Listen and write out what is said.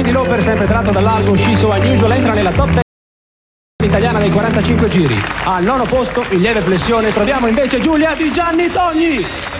Cyndi Lauper, sempre tratto dall'album She's So Unusual, entra nella top 10 italiana dei 45 giri. Al nono posto, in lieve flessione, troviamo invece Giulia di Gianni Togni.